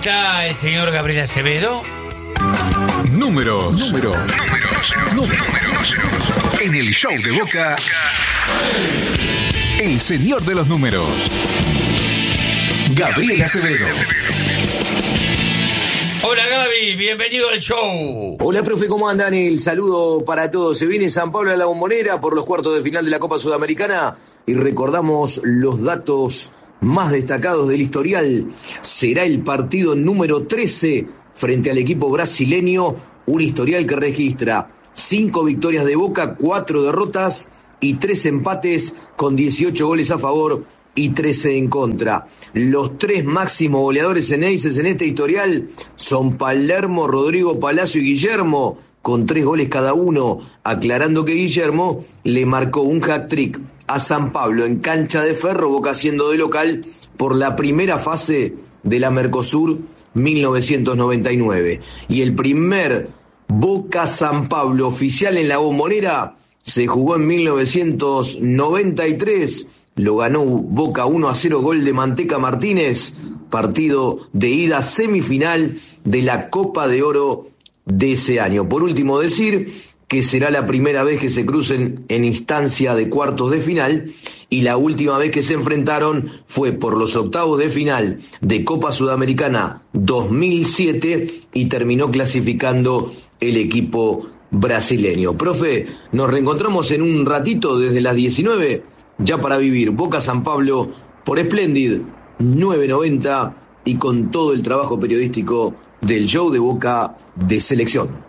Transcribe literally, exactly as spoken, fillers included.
está el señor Gabriel Acevedo? Números. Números. Números. Números. En el show de Boca, el señor de los números, Gabriel Acevedo. Hola Gaby, bienvenido al show. Hola profe, ¿cómo andan? El saludo para todos. Se viene San Pablo a la Bombonera por los cuartos de final de la Copa Sudamericana y recordamos los datos más destacados del historial. Será el partido número trece frente al equipo brasileño, un historial que registra cinco victorias de Boca, cuatro derrotas y tres empates con dieciocho goles a favor y trece en contra. Los tres máximos goleadores eneises en este historial son Palermo, Rodrigo Palacio y Guillermo, con tres goles cada uno, aclarando que Guillermo le marcó un hat-trick a San Pablo en cancha de Ferro, Boca siendo de local por la primera fase de la Mercosur mil novecientos noventa y nueve. Y el primer Boca San Pablo oficial en la Bombonera se jugó en mil novecientos noventa y tres, lo ganó Boca uno a cero, gol de Manteca Martínez, partido de ida semifinal de la Copa de Oro de ese año. Por último decir que será la primera vez que se crucen en instancia de cuartos de final y la última vez que se enfrentaron fue por los octavos de final de Copa Sudamericana dos mil siete y terminó clasificando el equipo brasileño. Profe, nos reencontramos en un ratito desde las diecinueve, ya para vivir Boca San Pablo por Splendid nueve noventa y con todo el trabajo periodístico del show de Boca de selección.